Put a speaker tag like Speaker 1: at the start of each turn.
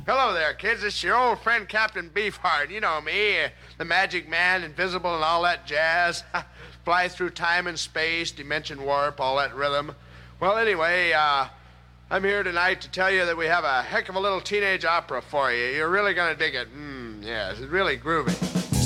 Speaker 1: Hello there, kids. It's your old friend Captain Beefheart. You know me, the magic man, invisible and all that jazz. Fly through time and space, dimension warp, all that rhythm. Well, anyway, I'm here tonight to tell you that we have a heck of a little teenage opera for you. You're really gonna dig it. Yes, it's really groovy.